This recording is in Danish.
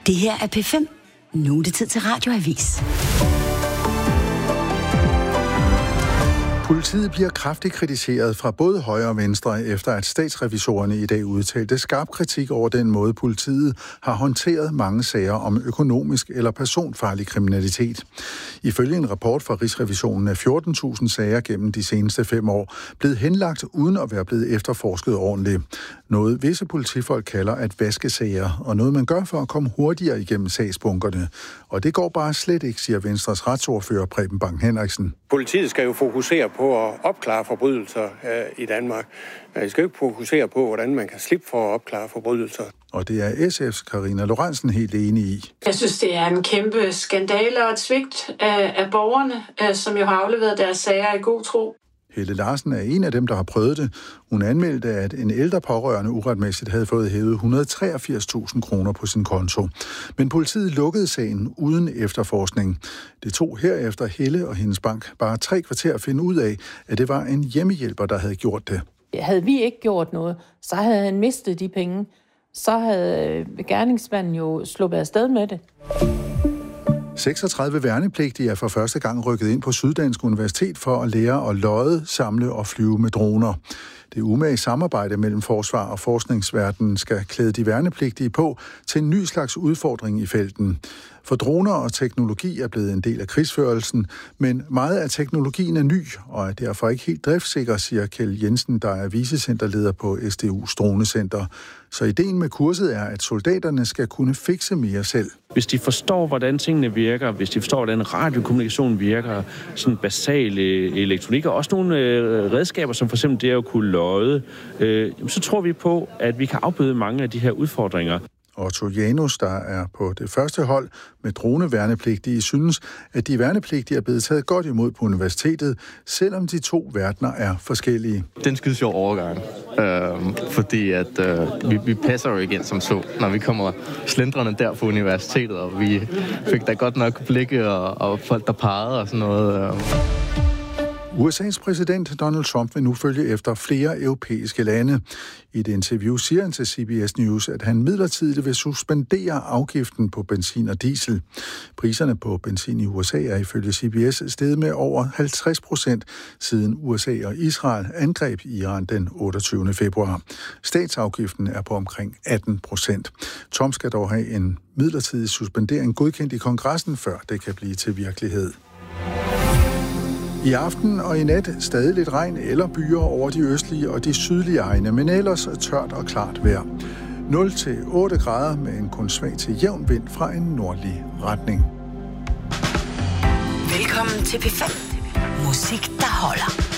Det her er P5. Nu er det tid til Radioavis. Politiet bliver kraftigt kritiseret fra både højre og venstre, efter at statsrevisorerne i dag udtalte skarp kritik over den måde, politiet har håndteret mange sager om økonomisk eller personfarlig kriminalitet. Ifølge en rapport fra Rigsrevisionen er 14.000 sager gennem de seneste 5 år blevet henlagt uden at være blevet efterforsket ordentligt. Noget visse politifolk kalder at vaske sager, og noget man gør for at komme hurtigere igennem sagsbunkerne. Og det går bare slet ikke, siger Venstres retsordfører Preben Bang Henriksen. Politiet skal jo fokusere på at opklare forbrydelser i Danmark. De skal jo ikke fokusere på, hvordan man kan slippe for at opklare forbrydelser. Og det er SF's Karina Lorentzen helt enig i. Jeg synes, det er en kæmpe skandale og et svigt af borgerne, som jo har afleveret deres sager i god tro. Helle Larsen er en af dem, der har prøvet det. Hun anmeldte, at en ældre pårørende uretmæssigt havde fået hævet 183.000 kroner på sin konto. Men politiet lukkede sagen uden efterforskning. Det tog herefter Helle og hendes bank bare 3 kvarter at finde ud af, at det var en hjemmehjælper, der havde gjort det. Havde vi ikke gjort noget, så havde han mistet de penge. Så havde gerningsmanden jo sluppet afsted med det. 36 værnepligtige er for første gang rykket ind på Syddansk Universitet for at lære at lodde, samle og flyve med droner. Det umage samarbejde mellem forsvar og forskningsverdenen skal klæde de værnepligtige på til en ny slags udfordring i felten. For droner og teknologi er blevet en del af krigsførelsen, men meget af teknologien er ny og er derfor ikke helt driftssikker, siger Kjeld Jensen, der er vicecenterleder på SDU's dronecenter. Så ideen med kurset er, at soldaterne skal kunne fikse mere selv. Hvis de forstår, hvordan tingene virker, hvis de forstår, hvordan radiokommunikation virker, sådan basal elektronik, og også nogle redskaber, som for eksempel det at kunne lodde, så tror vi på, at vi kan afbøde mange af de her udfordringer. Otto Janus, der er på det første hold med droneværnepligtige, synes, at de værnepligtige er blevet taget godt imod på universitetet, selvom de 2 verdener er forskellige. Det er en skide sjov overgang, fordi at vi passer jo igen som så, når vi kommer slendrende der på universitetet, og vi fik da godt nok blikke og folk, der pegede og sådan noget. USA's præsident Donald Trump vil nu følge efter flere europæiske lande. I et interview siger han til CBS News, at han midlertidigt vil suspendere afgiften på benzin og diesel. Priserne på benzin i USA er ifølge CBS steget med over 50% siden USA og Israel angreb Iran den 28. februar. Statsafgiften er på omkring 18%. Trump skal dog have en midlertidig suspendering godkendt i kongressen, før det kan blive til virkelighed. I aften og i nat stadig lidt regn eller byer over de østlige og de sydlige egne, men ellers tørt og klart vejr. 0-8 grader med en kun svag til jævn vind fra en nordlig retning. Velkommen til P5. Musik, der holder.